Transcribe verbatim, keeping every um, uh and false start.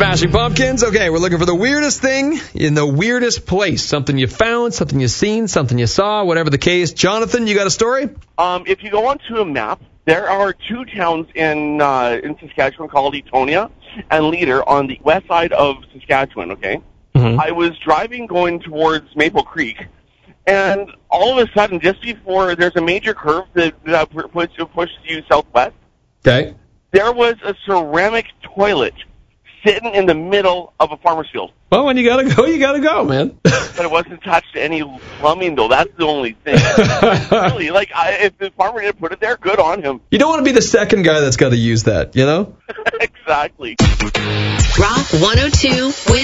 Smashing Pumpkins. Okay, we're looking for the weirdest thing in the weirdest place. Something you found, something you seen, something you saw, whatever the case. Jonathan, you got a story? Um, if you go onto a map, there are two towns in uh, in Saskatchewan called Etonia and Leader on the west side of Saskatchewan, okay? Mm-hmm. I was driving going towards Maple Creek, and all of a sudden, just before there's a major curve that, that pushes, pushes you southwest, okay, there was a ceramic toilet sitting in the middle of a farmer's field. Well, when you gotta go, you gotta go, man. But it wasn't attached to any plumbing, though. That's the only thing. Really, like, I, if the farmer didn't put it there, good on him. You don't want to be the second guy that's got to use that, you know? Exactly. Rock one oh two with